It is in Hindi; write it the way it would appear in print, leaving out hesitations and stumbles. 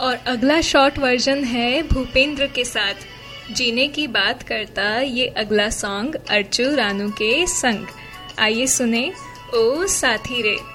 और अगला शॉर्ट वर्जन है भूपेंद्र के साथ जीने की बात करता ये अगला सॉन्ग अर्जू रानू के संग। आइए सुने ओ साथी रे।